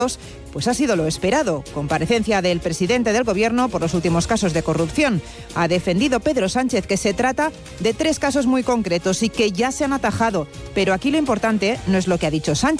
pues ha sido lo esperado. Comparecencia del presidente del Gobierno por los últimos casos de corrupción. Ha defendido Pedro Sánchez que se trata de 3 casos muy concretos y que ya se han atajado. Pero aquí lo importante no es lo que ha dicho Sánchez,